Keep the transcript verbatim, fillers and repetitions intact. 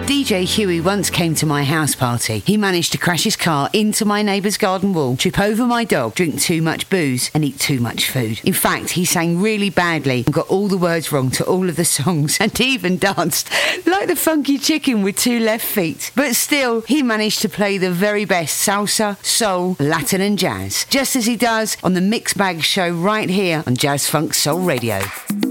D J Huey once came to my house party. He managed to crash his car into my neighbour's garden wall, trip over my dog, drink too much booze and eat too much food. In fact, he sang really badly and got all the words wrong to all of the songs and even danced like the funky chicken with two left feet. But still, he managed to play the very best salsa, soul, Latin and jazz, just as he does on the Mixed Bag Show right here on Jazz Funk Soul Radio.